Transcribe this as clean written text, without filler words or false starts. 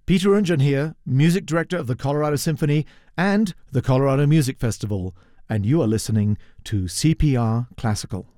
Peter Unjan here, music director of the Colorado Symphony and the Colorado Music Festival, and you are listening to CPR Classical.